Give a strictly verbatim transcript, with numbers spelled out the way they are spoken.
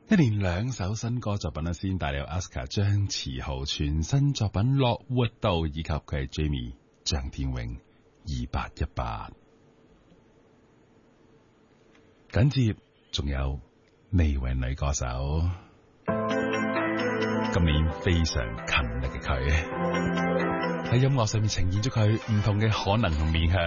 一連兩首新歌作品啦，先帶你有 Aska 張馳豪全新作品《樂活道》，以及佢係 Jamie 張天穎二八一八。緊接仲有呢位女歌手，今年非常勤力嘅佢，喺音樂上面呈現咗佢唔同嘅可能同面向。